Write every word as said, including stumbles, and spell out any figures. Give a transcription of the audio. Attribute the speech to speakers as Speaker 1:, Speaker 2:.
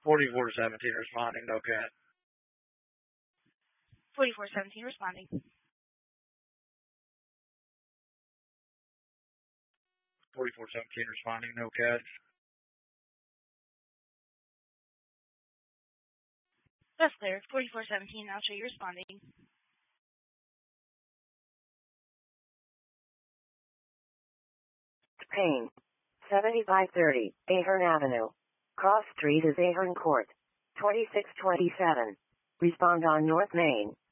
Speaker 1: forty-four seventeen responding, no cat.
Speaker 2: forty-four seventeen responding.
Speaker 1: forty-four seventeen responding, no cat.
Speaker 2: That's clear. forty-four seventeen, I'll show you responding.
Speaker 3: Payne. seventy-five thirty, Ahern Avenue. Cross Street is Ahern Court. twenty-six twenty-seven. Respond on North Main.